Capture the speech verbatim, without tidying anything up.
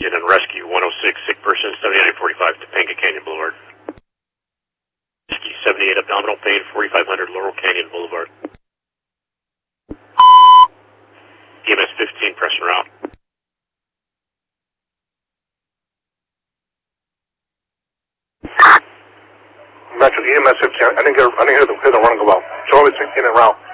And then rescue one oh six, sick person, seventy-nine forty-five, Topanga Canyon Boulevard. Rescue seventy-eight, abdominal pain, forty-five hundred, Laurel Canyon Boulevard. E M S fifteen, press en route. Metro E M S fifteen, I didn't, get, I didn't hear, the, hear the run go out. Charlie's in and route.